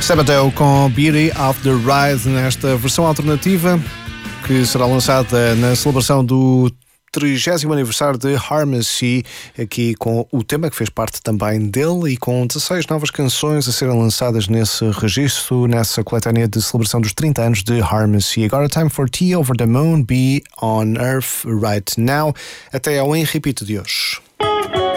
Sabbath com Beauty of the Rise nesta versão alternativa que será lançada na celebração do 30º aniversário de Harmacy, aqui com o tema que fez parte também dele e com 16 novas canções a serem lançadas nesse registro, nessa coletânea de celebração dos 30 anos de Harmacy. Agora Time for Tea Over the Moon, Be on Earth Right Now. Até ao Em Repeat de hoje.